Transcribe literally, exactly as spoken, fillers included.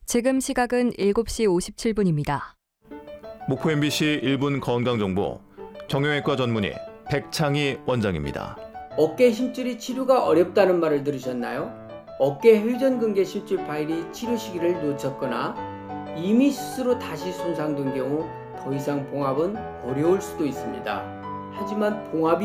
지금 시각은 일곱 시 오십칠 분입니다. 목포 엠비씨 일 분 건강정보 정형외과 전문의 백창희 원장입니다. 어깨 심줄이 치료가 어렵다는 말을 들으셨나요? 어깨 회전근개 심줄 파일이 치료 시기를 놓쳤거나 이미 수술로 다시 손상된 경우 더 이상 봉합은 어려울 수도 있습니다. 하지만 봉합이